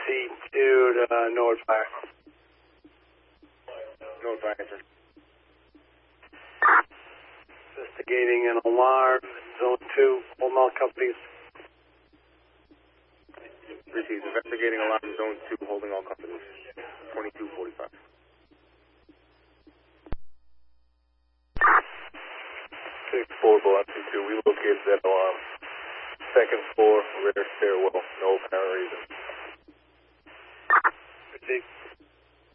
C2 to Norwood Fire. Norwood Fire, sir. Investigating an alarm, Zone 2, holding all companies. Received. Investigating alarm, Zone 2, holding all companies. 2245. 6-4, Biloxi 2, we located that alarm. Second floor, rear stairwell, no apparent reason. Received.